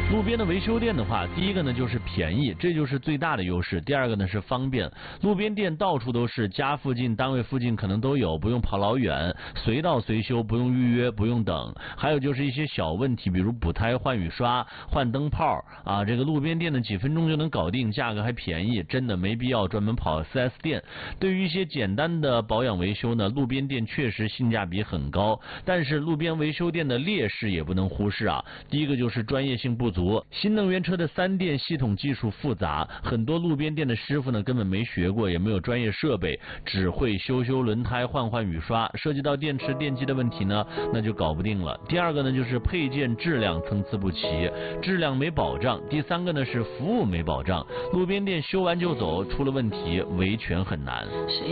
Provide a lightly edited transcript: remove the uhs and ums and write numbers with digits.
路边的维修店的话，第一个呢就是便宜，这就是最大的优势。第二个呢是方便，路边店到处都是，家附近、单位附近可能都有，不用跑老远，随到随修，不用预约，不用等。还有就是一些小问题，比如补胎、换雨刷、换灯泡啊，这个路边店呢几分钟就能搞定，价格还便宜，真的没必要专门跑 4S 店。对于一些简单的保养维修呢，路边店确实性价比很高，但是路边维修店的劣势也不能忽视啊。第一个就是专业性不足。新能源车的3电系统技术复杂，很多路边店的师傅呢根本没学过，也没有专业设备，只会修轮胎、换雨刷，涉及到电池、电机的问题呢，那就搞不定了。第二个呢就是配件质量参差不齐，质量没保障。第三个呢是服务没保障，路边店修完就走，出了问题维权很难。